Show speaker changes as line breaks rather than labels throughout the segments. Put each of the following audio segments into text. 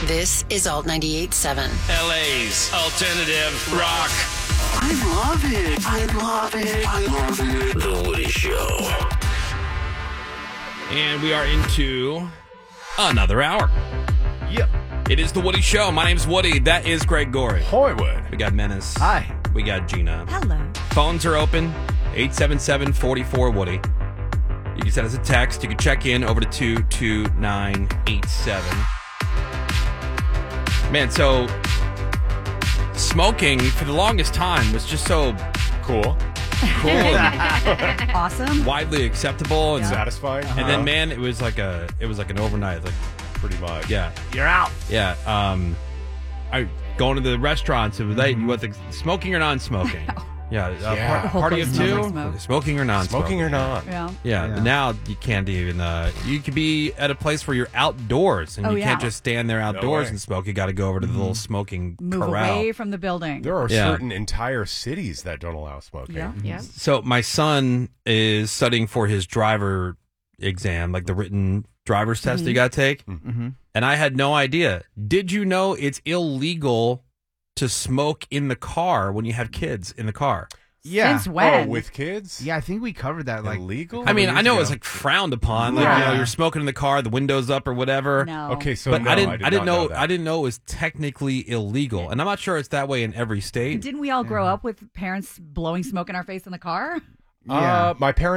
This is Alt 98.7.
LA's alternative rock.
I love it. I love it. I love it.
The Woody Show.
And we are into another hour.
Yep.
It is The Woody Show. My name's Woody. That is Greg Gorey.
Hollywood.
We got Menace.
Hi.
We got Gina.
Hello.
Phones are open. 877-44-WOODY. You can send us a text. You can check in over to 22987. Man, so smoking for the longest time was just so
Cool.
and
Awesome.
widely acceptable, and
Satisfying.
and then man, it was like an overnight, like
Pretty much.
yeah,
You're out.
yeah. I going to the restaurants. It was like, you want the smoking or non-smoking? Yeah,
Yeah.
party of
Whole place
two,
smells like smoke.
smoking or non-smoking.
Smoking or not.
Yeah.
Yeah,
Yeah.
now you can't even. You could be at a place where you're outdoors, and
Oh,
you
yeah.
can't just stand there outdoors
way.
and smoke. You got to go over to the little smoking
Move
corral.
away from the building.
There are
Yeah.
certain entire cities that don't allow smoking.
Yeah.
Yeah.
So my son is studying for his driver exam, like the written driver's test you got to take, and I had no idea. Did you know it's illegal to smoke in the car when you have kids in the car?
Yeah.
Since when?
Oh, with kids?
Yeah, I think we covered that. Like
Illegal?
I mean,
years
I know
ago.
it's like frowned upon, like
Yeah.
you're smoking in the car, the windows up or whatever.
No.
Okay, so
But
no,
I didn't
not
know
that.
I didn't know it was technically illegal, and I'm not sure it's that way in every state.
Didn't we all grow up with parents blowing smoke in our face in the car?
Yeah.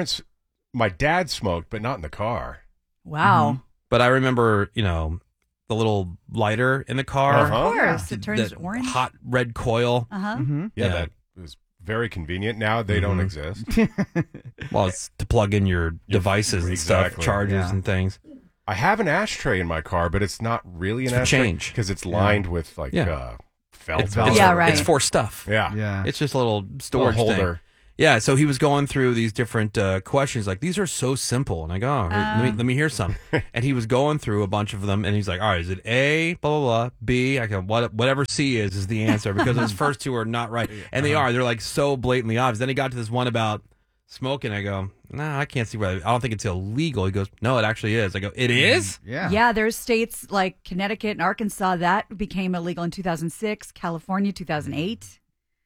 My dad smoked, but not in the car.
Wow.
But I remember, the little lighter in the car,
Uh-huh.
Of course. It turns
that
orange.
hot red coil.
Uh-huh.
Mhm.
Yeah,
Yeah.
that was very convenient. Now they don't exist.
Well, it's to plug in your devices and stuff,
exactly.
chargers
Yeah.
and things.
I have an ashtray in my car, but it's not really an
It's for
ashtray
change.
because it's lined with like
Yeah.
felt.
It's,
velvet.
Yeah, right.
It's for stuff.
Yeah.
Yeah.
It's just a little
Little
storage thing.
holder.
Yeah, so he was going through these different questions, like, these are so simple. And I go, oh, let me hear some. And he was going through a bunch of them, and he's like, all right, is it A, blah, blah, blah, B? I go, whatever C is the answer, because those first two are not right. And they are. They're, like, so blatantly obvious. Then he got to this one about smoking. I go, no, I can't see why. I don't think it's illegal. He goes, no, it actually is. I go, it is?
Yeah.
Yeah, there's states like Connecticut and Arkansas that became illegal in 2006, California 2008.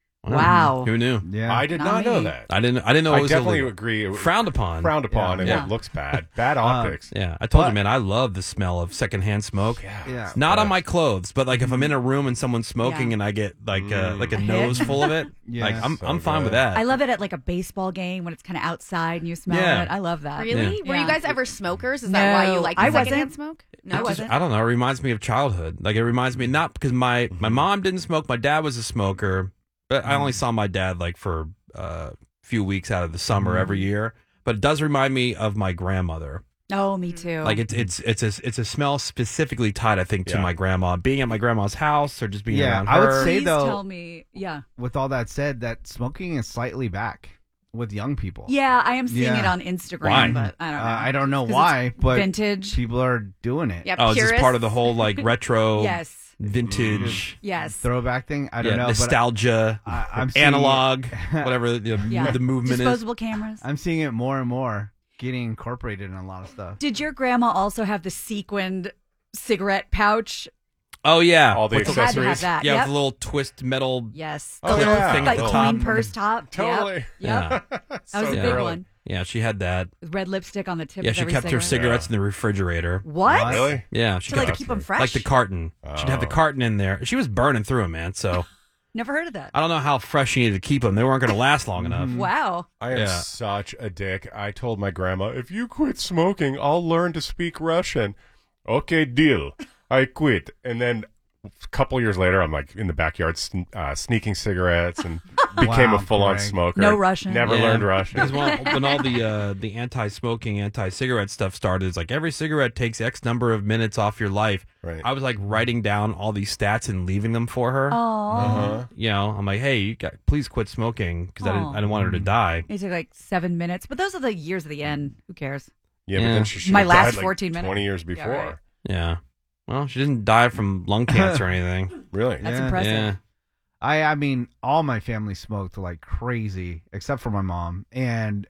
Wow.
Who knew?
Yeah.
I did
Not
not know
me.
that.
I didn't know it
I
was
definitely
illegal.
agree. It was
Frowned upon.
Frowned upon, and
Yeah.
it looks bad. Bad optics.
Yeah, I told you,
But-
man, I love the smell of secondhand smoke.
Yeah.
It's not on my clothes, but like if I'm in a room and someone's smoking
Yeah.
and I get like a nose full of it,
Yeah.
like I'm
So
fine with
good.
that.
I love it at like a baseball game when it's kind of outside and you smell
Yeah.
it. I love that.
Really?
Yeah.
Were you guys ever smokers? Is that why you
No,
like
I
secondhand
wasn't.
smoke?
I
No,
wasn't.
I don't know. It reminds me of childhood. Like it reminds me not because my mom didn't smoke. My dad was a smoker, but I only saw my dad like for a few weeks out of the summer every year. But it does remind me of my grandmother.
Oh, me too.
Like it's a smell specifically tied, I think, to
Yeah.
my grandma. Being at my grandma's house or just being
Yeah,
around her.
I would say
Please
though,
tell me. Yeah.
with all that said, that smoking is slightly back with young people.
Yeah, I am seeing
Yeah.
it on Instagram,
Why?
but I don't know.
I don't know
'Cause
why,
it's
but
vintage.
people are doing it.
Yeah,
Oh, is this
purists.
part of the whole like retro,
Yes.
vintage,
Yes.
Throwback thing. I don't know.
nostalgia,
But I'm seeing
analog,
it-
whatever
Yeah.
the movement
Disposable cameras.
I'm seeing it more and more getting incorporated in a lot of stuff.
Did your grandma also have the sequined cigarette pouch?
is. Oh yeah,
All the
With
Had to have
accessories.
that.
yeah,
yep.
with the little twist metal.
Yes.
Oh,
The little
yeah.
thing
like
at the
coin
top.
purse top.
Totally.
Yep.
Yeah,
That was a big
girly.
one.
yeah, she had that.
With red lipstick on the tip
Yeah,
of
she
every
kept her
cigarette.
cigarettes in the refrigerator.
What?
Really?
Yeah, she
To like
kept
keep them fresh?
like the carton. She'd have the
Oh.
carton in there. She was burning through them, man. So
Never heard of that.
I don't know how fresh she needed to keep them. They weren't going to last long enough.
Wow.
I am
Yeah.
such a dick. I told my grandma, if you quit smoking, I'll learn to speak Russian. Okay, deal. I quit. And then a couple years later, I'm like in the backyard sneaking cigarettes and became
Wow,
a full-on
Greg.
smoker.
No Russian.
Never
Yeah.
learned Russian.
Because when all the anti-smoking, anti-cigarette stuff started, it's like every cigarette takes X number of minutes off your life.
Right.
I was like writing down all these stats and leaving them for her.
Oh.
Uh-huh.
You know, I'm like, hey, please quit smoking because I didn't want her to die.
It took like 7 minutes, but those are the years of the end. Who cares?
Yeah,
Yeah.
but then she should
My
have
last
died, like,
14 minutes.
20 years
Yeah,
before.
right.
Yeah. Well, she didn't die from lung cancer or anything.
Really?
That's
Yeah.
impressive.
Yeah.
I mean, all my family smoked like crazy, except for my mom. And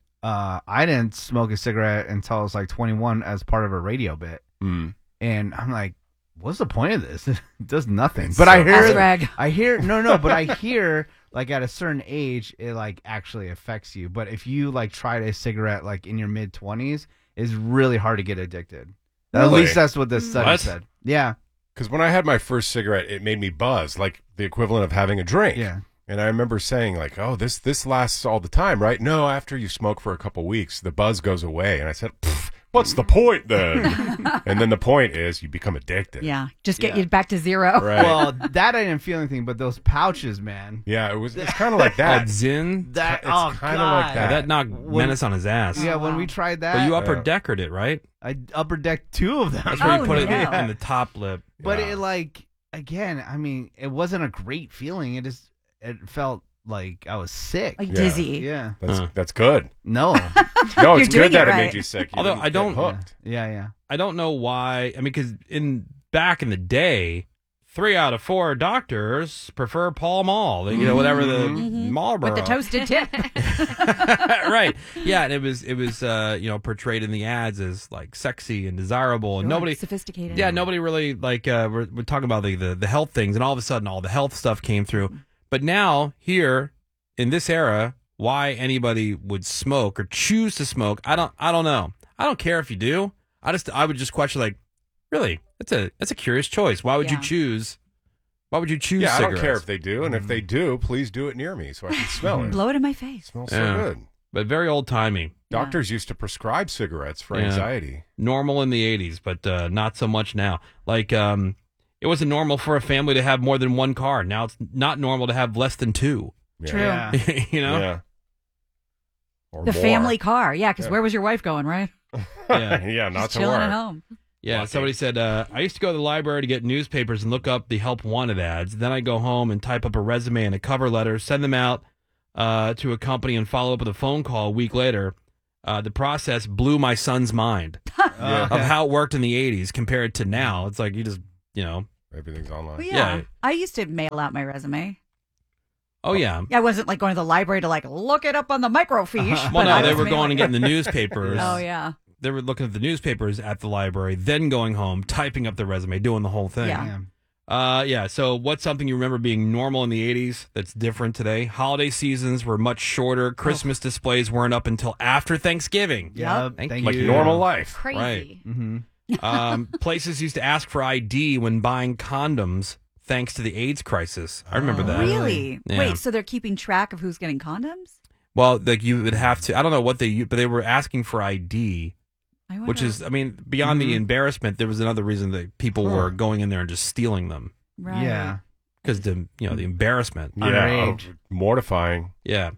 I didn't smoke a cigarette until I was like 21 as part of a radio bit.
Mm.
And I'm like, what's the point of this? It does nothing.
It's
But
so
I hear,
Ask Greg.
but I hear like at a certain age, it like actually affects you. But if you like try a cigarette like in your mid-20s, it's really hard to get addicted. At
Really?
least that's what this study
What?
said. Yeah.
Because when I had my first cigarette, it made me buzz, like the equivalent of having a drink.
Yeah.
And I remember saying, like, oh, this lasts all the time, right? No, after you smoke for a couple weeks, the buzz goes away. And I said, what's the point then? And then the point is you become addicted.
Yeah, just get
Yeah.
you back to zero.
Right.
Well, that I didn't feel anything, but those pouches, man.
Yeah, it's kind of like
That
that.
Zin.
That
It's
oh
kinda
God.
like
Yeah, that knocked
When-
Menace on his ass.
Yeah,
Oh,
when
wow.
we tried that,
But you upper deckered it, right?
I upper decked 2 of them.
That's where you
Oh,
put it
no.
in the top lip.
But
Yeah.
it like again, I mean, it wasn't a great feeling. It felt like I was sick.
Like
Yeah.
dizzy.
Yeah.
That's good.
No.
No,
You're
it's
doing
good that
it
it
right.
made you sick. You
Although
didn't
I don't-
get hooked.
Yeah.
I don't know why. I mean, because back in the day, 3 out of 4 doctors prefer Pall Mall. They, whatever the Marlboro.
With the toasted tip.
Right. Yeah, and it was portrayed in the ads as like sexy and desirable, and nobody.
Sophisticated.
Yeah, nobody really like. We're talking about the health things, and all of a sudden, all the health stuff came through. But now, here in this era, why anybody would smoke or choose to smoke, I don't know. I don't care if you do. I would just question, like, really, that's a curious choice. Why would you
Yeah.
choose? Why would you choose?
Yeah, I
cigarettes?
don't care if they do, and if they do, please do it near me so I can smell it.
Blow it in my face.
Smells so
Yeah.
good.
But very old timey.
Doctors used to prescribe cigarettes for
Yeah.
anxiety.
Normal in the 80s, but not so much now. Like, it wasn't normal for a family to have more than 1 car. Now it's not normal to have less than 2.
Yeah.
True.
Yeah.
You know?
Yeah. Or
The
more.
family car. Yeah, because
Yeah.
where was your wife going, right?
Yeah.
Yeah, not
Just
to
chilling
work.
at home.
Yeah,
Lucky.
somebody said, I used to go to the library to get newspapers and look up the help wanted ads. Then I go home and type up a resume and a cover letter, send them out to a company and follow up with a phone call a week later. The process blew my son's mind
Yeah.
of how it worked in the 80s compared to now. It's like you just,
Everything's online.
Well, yeah.
Yeah.
I used to mail out my resume.
oh, yeah.
I wasn't like going to the library to like look it up on the microfiche.
Well,
but
no,
I
they
was
were going
mailing
and getting the
it.
newspapers.
Oh, yeah.
They were looking at the newspapers at the library, then going home, typing up the resume, doing the whole thing.
Yeah.
So what's something you remember being normal in the 80s that's different today? Holiday seasons were much shorter. Christmas displays weren't up until after Thanksgiving.
Yeah.
Thank
Thank
you.
Like
you.
normal life.
Crazy.
Mm-hmm.
Places used to ask for ID when buying condoms thanks to the AIDS crisis. I remember that.
Really?
Yeah.
Wait, so they're keeping track of who's getting condoms?
Well, like you would have to, I don't know what they used, but they were asking for ID,
I
which
wonder.
is, I mean, beyond the embarrassment, there was another reason that people were going in there and just stealing them
Right.
Yeah.
because the embarrassment.
Yeah.
Underage.
Mortifying.
Yeah.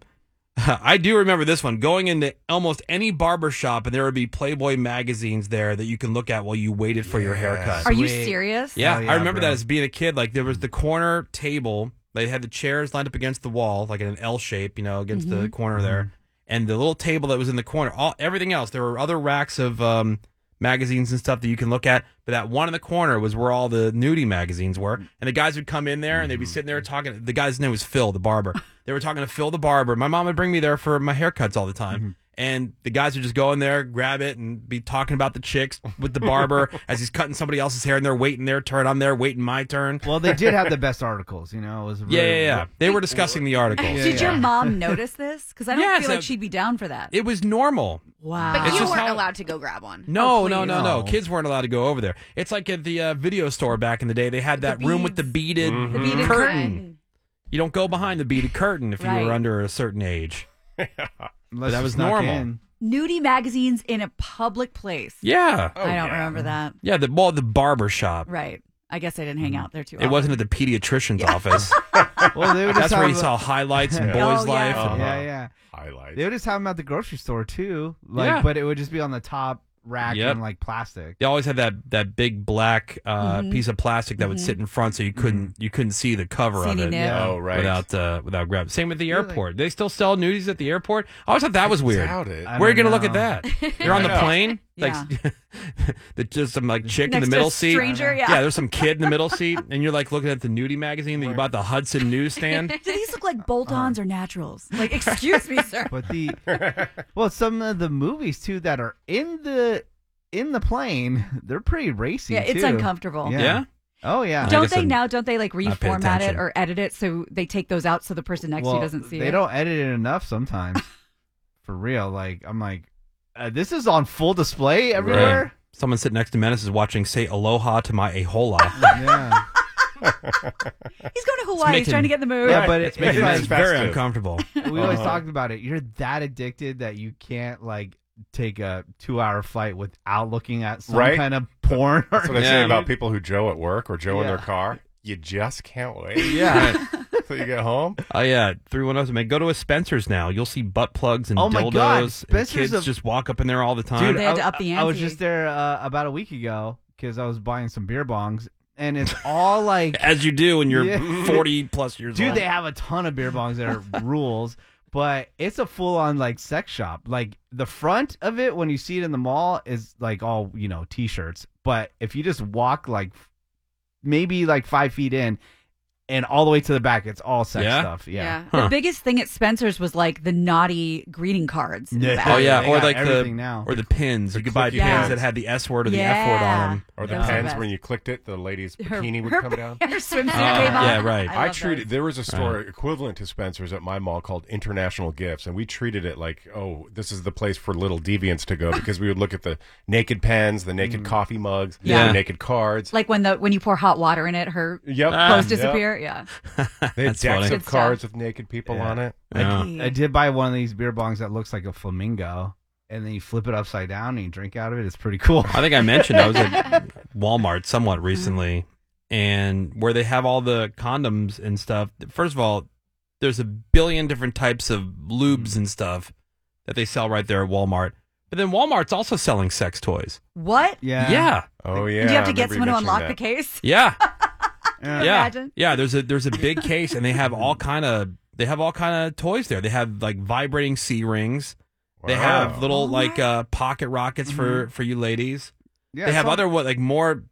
I do remember this one. Going into almost any barber shop, and there would be Playboy magazines there that you can look at while you waited for your haircut.
Are you
Sweet.
serious?
Yeah,
Oh, yeah,
I remember
bro.
that as being a kid. Like, there was the corner table. They had the chairs lined up against the wall, like in an L shape, against the corner there. And the little table that was in the corner, everything else, there were other racks of magazines and stuff that you can look at. But that one in the corner was where all the nudie magazines were. And the guys would come in there and they'd be sitting there talking. The guy's name was Phil, the barber. They were talking to Phil, the barber. My mom would bring me there for my haircuts all the time. And the guys would just go in there, grab it, and be talking about the chicks with the barber as he's cutting somebody else's hair, and they're waiting their turn. I'm there waiting my turn.
Well, they did have the best articles. It was really,
Yeah. They were discussing the articles.
Yeah,
Did your mom notice this? Because I don't
Yes,
feel like
I-
she'd be down for that.
It was normal.
Wow.
But
It's
you
just
weren't
how-
allowed to go grab one.
No,
Oh,
no,
please.
no.
No.
Kids weren't allowed to go over there. It's like at the video store back in the day. They had that room with the beaded,
The beaded
curtain. You don't go behind the beaded curtain if you
Right.
were under a certain age.
Unless
that
you
was
snuck
normal.
in.
Nudie magazines in a public place.
Yeah.
I don't remember that.
Yeah, the barber shop.
Right. I guess I didn't hang out there too
It
often.
wasn't at the pediatrician's office.
Well, they would just
That's where
have
you saw highlights and
Yeah.
boys'
Oh, yeah.
life.
Uh-huh.
Yeah.
Highlights.
They would just have them at the grocery store too.
Yeah.
But it would just be on the top rack
Yep.
in like plastic.
They always had that big black piece of plastic that would sit in front, so you couldn't see the cover
See
of
any
it.
nip.
Yeah.
Oh, right.
Without grabbing. Same with the
Really?
airport. They still sell nudies at the airport. I always thought that was weird.
Doubt it.
I
Where are you
don't
gonna look at
know.
that? You're on the
I know.
plane, like
Yeah.
just some like chick
Next
in the
to a
middle seat.
stranger, yeah.
there's some kid in the middle seat, and you're like looking at the nudie magazine that you bought at the Hudson newsstand.
Do these look like bolt-ons or naturals? Like, excuse me, sir.
But some of the movies too that are in the plane, they're pretty racy.
Yeah, it's
too.
uncomfortable.
Yeah.
Yeah,
Oh yeah.
Don't
Don't they like
pay
reformat it
attention.
or edit it so they take those out so the person next to you doesn't see it?
They don't edit it enough sometimes. For real. Like I'm like, this is on full display everywhere.
Right. Someone sitting next to Menace is watching Say Aloha to My Ahola.
Yeah.
He's going to Hawaii. He's trying to get in the mood.
Yeah, but
It's making
like,
Menace very uncomfortable.
we always talked about it. You're that addicted that you can't like take a 2-hour flight without looking at some kind of porn.
That's what I
Yeah.
say about people who Joe at work or Joe in their
Yeah.
car. You just can't wait.
Yeah.
So you get home.
Oh yeah, 310. Man, go to a Spencer's now. You'll see butt plugs and
Oh, my
dildos.
God.
And
Spencer's
kids
a-
just walk up in there all the time.
Dude,
They had to up the
I was
ante.
just there about a week ago because I was buying some beer bongs, and it's all like,
As you do when you're
Yeah.
40 plus years
dude,
old.
they have a ton of beer bongs that are rules, but it's a full-on like sex shop. Like the front of it, when you see it in the mall, is like all t-shirts. But if you just walk like maybe like 5 feet in, and all the way to the back, it's all sex
Yeah?
stuff. Yeah.
The biggest thing at Spencer's was like the naughty greeting cards. in the
Yeah.
back.
Oh yeah,
They
or
got
like
everything now.
or the pins. You could buy
clicky
pins
pins.
that had the S word or the F word on them.
Or the
Those are
pens
best.
when you clicked it, the lady's
Her-
bikini would
her-
come down.
Her swimsuit
Oh,
came off.
yeah, right.
I
love
treated.
those.
There was a store equivalent to Spencer's at my mall called International Gifts, and we treated it like, oh, this is the place for little deviants to go because we would look at the naked pens, the naked coffee mugs,
Yeah.
the naked cards.
Like when you pour hot water in it, her
Yep.
clothes
Yep.
disappear. Yeah.
They had
That's
decks
funny.
of cards with naked people on it.
Yeah.
I did buy one of these beer bongs that looks like a flamingo, and then you flip it upside down and you drink out of it. It's pretty cool.
I think I mentioned I was at Walmart somewhat recently, and where they have all the condoms and stuff. First of all, there's a billion different types of lubes and stuff that they sell right there at Walmart. But then Walmart's also selling sex toys.
What?
Yeah.
Yeah.
Oh yeah.
Do you have to
I
get
remember you
someone to
mentioning
unlock
that.
the case?
Yeah.
Yeah.
Yeah.
Imagine.
Yeah, there's a big case and they have all kind of toys there. They have like vibrating C rings. They have
Wow.
little like pocket rockets for you ladies.
Yeah,
They have
some-
other more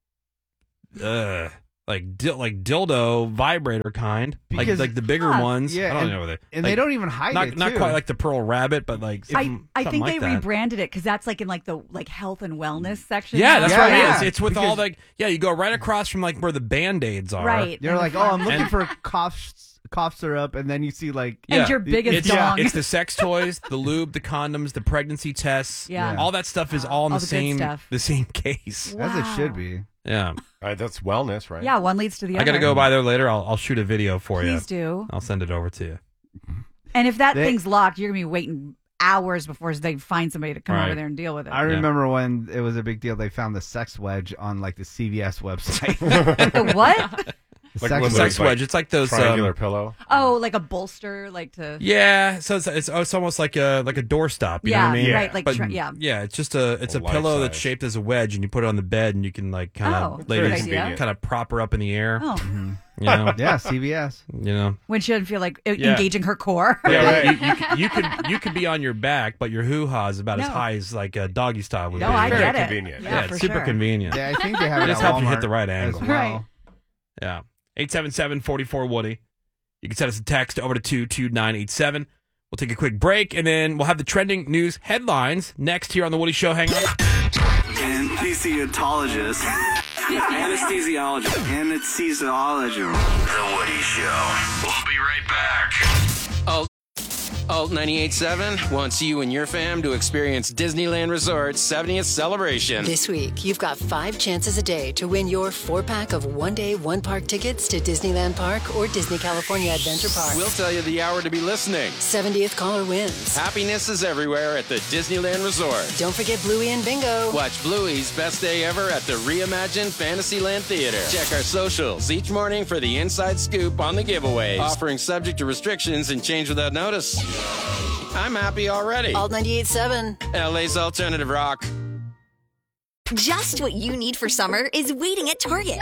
like dildo vibrator kind,
Because-
like the bigger ones.
Yeah,
I don't
and,
know what they
and they don't even hide
not
it.
not
too.
quite like the Pearl Rabbit, but like
I
something
think
like
they
that.
rebranded it because that's like in like the health and wellness section.
Yeah,
now.
that's
Yeah,
right.
yeah.
It's with all
Because-
like you go right across from like where the Band-Aids are.
Right.
You're
in the
like, oh,
front.
I'm looking
And-
for cough syrup, and then you see like,
And your biggest
it's,
dong.
It's the sex toys, the lube, the condoms, the pregnancy tests.
Yeah.
All that stuff is all in
All
the
the good
same
stuff.
the same case.
as it should be.
Yeah.
That's wellness, right?
Yeah, one leads to the other.
I got to go by there later. I'll shoot a video for you.
Please do.
I'll send it over to you.
And if that
They-
thing's locked, you're gonna be waiting hours before they find somebody to come
Right.
over there and deal with it.
I remember when it was a big deal. They found the sex wedge on like the CVS website.
The what?
Like
Sex
one of
Sex
those, like,
wedge. It's like those
triangular pillow.
Oh, like a bolster, like to.
Yeah, so it's almost like a doorstop. You know what I mean?
Yeah.
right. Like
But
yeah.
yeah, it's just it's a
Life
pillow that's
size.
shaped as a wedge, and you put it on the bed, and you can like kind
Oh,
of
that's a good
ladies
idea.
kind of prop her up in the air.
Oh,
You know,
yeah, CVS.
you know.
when she doesn't feel like
Yeah.
engaging her core.
Yeah, you could be on your back, but your hoo ha is about as
No.
high as like a doggy style would
No,
be.
I
Very
get it.
convenient.
Yeah,
it's
for
super
sure.
convenient.
Yeah, I think they have
It
it
just
at
helps you hit
Walmart
the right
as
angle.
well.
Right.
Yeah. 877-44-WOODY. You can send us a text over to 22987. We'll take a quick break, and then we'll have the trending news headlines next here on The Woody Show. Hang on.
Anesthesiologist. Anesthesiologist. Anesthesiologist.
The Woody Show. We'll be right back. Alt 98.7 wants you and your fam to experience Disneyland Resort's 70th celebration.
This week, you've got 5 chances a day to win your 4-pack of one-day, one-park tickets to Disneyland Park or Disney California Adventure Park.
We'll tell you the hour to be listening.
70th caller wins.
Happiness is everywhere at the Disneyland Resort.
Don't forget Bluey and Bingo.
Watch Bluey's best day ever at the reimagined Fantasyland Theater. Check our socials each morning for the inside scoop on the giveaways. Offering subject to restrictions and change without notice. I'm happy already.
Alt 98.7.
LA's alternative rock.
Just what you need for summer is waiting at Target.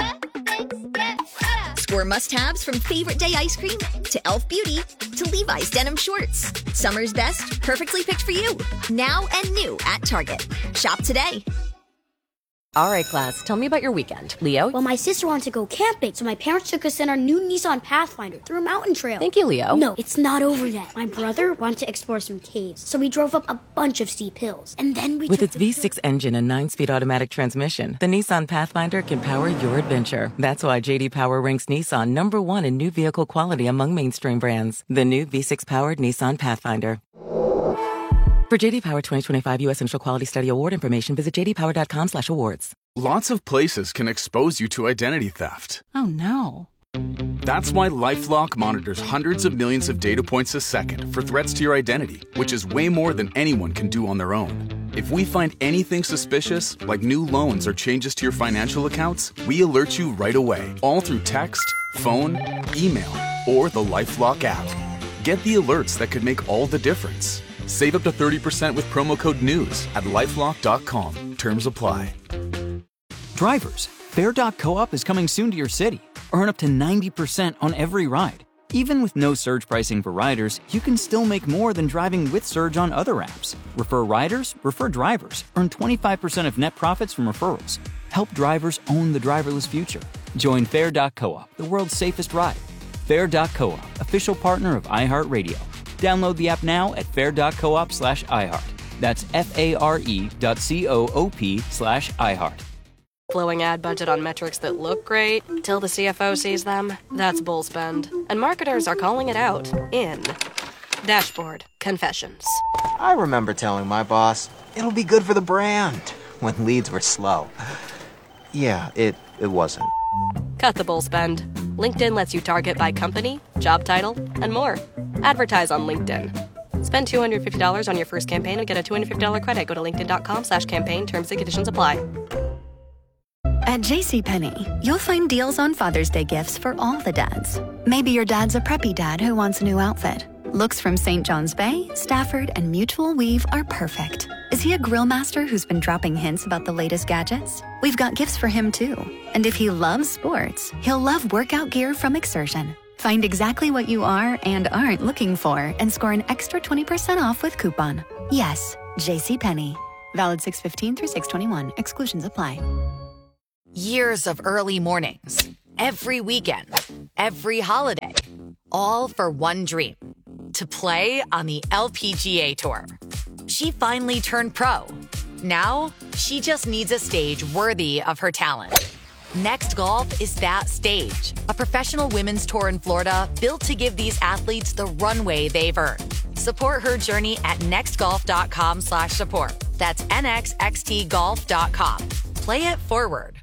Score must-haves from favorite day ice cream to Elf Beauty to Levi's denim shorts. Summer's best, perfectly picked for you. Now and new at Target. Shop today.
All right, class, tell me about your weekend. Leo?
Well, my sister wanted to go camping, so my parents took us in our new Nissan Pathfinder through a mountain trail.
Thank you, Leo.
No, it's not over yet. My brother wanted to explore some caves, so we drove up a bunch of steep hills. And then we
With its V6 engine and 9-speed automatic transmission, the Nissan Pathfinder can power your adventure. That's why J.D. Power ranks Nissan #1 in new vehicle quality among mainstream brands. The new V6-powered Nissan Pathfinder. For J.D. Power 2025 U.S. Initial Quality Study Award information, visit jdpower.com/awards.
Lots of places can expose you to identity theft.
Oh, no.
That's why LifeLock monitors hundreds of millions of data points a second for threats to your identity, which is way more than anyone can do on their own. If we find anything suspicious, like new loans or changes to your financial accounts, we alert you right away, all through text, phone, email, or the LifeLock app. Get the alerts that could make all the difference. Save up to 30% with promo code NEWS at LifeLock.com. Terms apply.
Drivers, Fair.coop is coming soon to your city. Earn up to 90% on every ride. Even with no surge pricing for riders, you can still make more than driving with Surge on other apps. Refer riders, refer drivers. Earn 25% of net profits from referrals. Help drivers own the driverless future. Join Fair.coop, the world's safest ride. Fair.coop, official partner of iHeartRadio. Download the app now at fair.coop/iHeart. That's FARE.coop/iHeart.
Flowing ad budget on metrics that look great till the CFO sees them. That's bull spend. And marketers are calling it out in Dashboard Confessions.
I remember telling my boss, it'll be good for the brand, when leads were slow. Yeah, it wasn't.
Cut the bull spend. LinkedIn lets you target by company, job title, and more. Advertise on LinkedIn. Spend $250 on your first campaign and get a $250 credit. Go to linkedin.com/campaign. Terms and conditions apply.
At JCPenney, you'll find deals on Father's Day gifts for all the dads. Maybe your dad's a preppy dad who wants a new outfit. Looks from St. John's Bay, Stafford, and Mutual Weave are perfect. Is he a grill master who's been dropping hints about the latest gadgets? We've got gifts for him too. And if he loves sports, he'll love workout gear from Exertion. Find exactly what you are and aren't looking for and score an extra 20% off with coupon. Yes, JCPenney. Valid 6/15 through 6/21. Exclusions apply.
Years of early mornings, every weekend, every holiday, all for one dream, to play on the LPGA Tour. She finally turned pro. Now, she just needs a stage worthy of her talent. Next Golf is that stage, a professional women's tour in Florida built to give these athletes the runway they've earned. Support her journey at nextgolf.com/support. That's nxxtgolf.com. Play it forward.